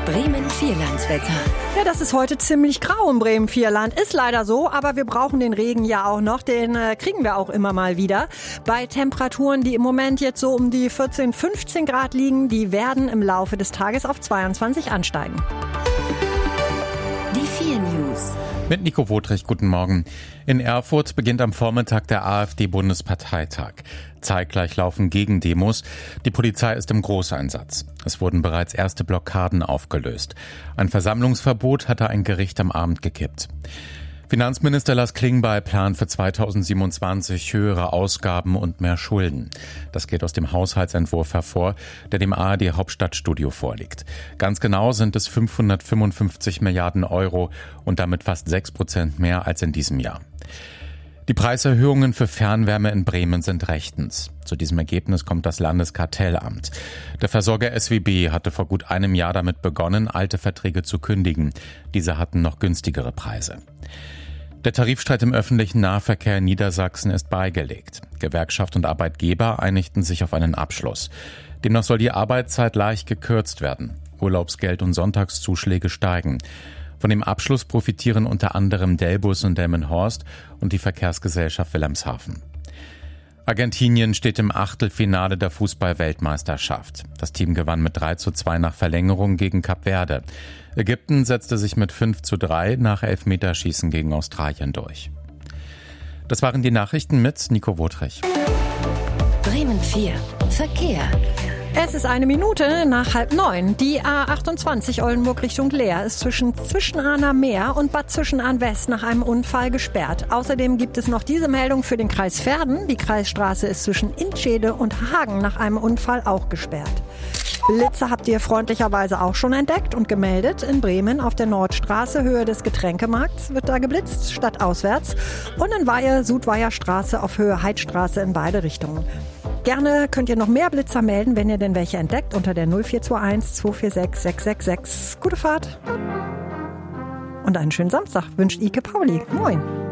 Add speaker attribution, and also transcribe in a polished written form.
Speaker 1: Bremen-Vierlandswetter.
Speaker 2: Ja, das ist heute ziemlich grau im Bremen-Vierland. Ist leider so, aber wir brauchen den Regen ja auch noch. Den kriegen wir auch immer mal wieder. Bei Temperaturen, die im Moment jetzt so um die 14, 15 Grad liegen, die werden im Laufe des Tages auf 22 ansteigen.
Speaker 1: Die 4 News.
Speaker 3: Mit Nico Wotrich, guten Morgen. In Erfurt beginnt am Vormittag der AfD-Bundesparteitag. Zeitgleich laufen Gegendemos. Die Polizei ist im Großeinsatz. Es wurden bereits erste Blockaden aufgelöst. Ein Versammlungsverbot hatte ein Gericht am Abend gekippt. Finanzminister Lars Klingbeil plant für 2027 höhere Ausgaben und mehr Schulden. Das geht aus dem Haushaltsentwurf hervor, der dem ARD Hauptstadtstudio vorliegt. Ganz genau sind es 555 Milliarden Euro und damit fast 6% mehr als in diesem Jahr. Die Preiserhöhungen für Fernwärme in Bremen sind rechtens. Zu diesem Ergebnis kommt das Landeskartellamt. Der Versorger SWB hatte vor gut einem Jahr damit begonnen, alte Verträge zu kündigen. Diese hatten noch günstigere Preise. Der Tarifstreit im öffentlichen Nahverkehr in Niedersachsen ist beigelegt. Gewerkschaft und Arbeitgeber einigten sich auf einen Abschluss. Demnach soll die Arbeitszeit leicht gekürzt werden. Urlaubsgeld und Sonntagszuschläge steigen. Von dem Abschluss profitieren unter anderem Delbus und Delmenhorst und die Verkehrsgesellschaft Wilhelmshaven. Argentinien steht im Achtelfinale der Fußball-Weltmeisterschaft. Das Team gewann mit 3:2 nach Verlängerung gegen Kap Verde. Ägypten setzte sich mit 5:3 nach Elfmeterschießen gegen Australien durch. Das waren die Nachrichten mit Nico Wotrich.
Speaker 1: Bremen 4. Verkehr.
Speaker 2: Es ist 1 Minute nach 8:30. Die A28 Oldenburg Richtung Leer ist zwischen Zwischenahner Meer und Bad Zwischenahn West nach einem Unfall gesperrt. Außerdem gibt es noch diese Meldung für den Kreis Verden. Die Kreisstraße ist zwischen Intschede und Hagen nach einem Unfall auch gesperrt. Blitze habt ihr freundlicherweise auch schon entdeckt und gemeldet. In Bremen auf der Nordstraße, Höhe des Getränkemarkts, wird da geblitzt, stadtauswärts. Und in Weihe, Südweiherstraße auf Höhe Heidstraße in beide Richtungen. Gerne könnt ihr noch mehr Blitzer melden, wenn ihr denn welche entdeckt, unter der 0421 246 666. Gute Fahrt und einen schönen Samstag wünscht Ike Pauli. Moin.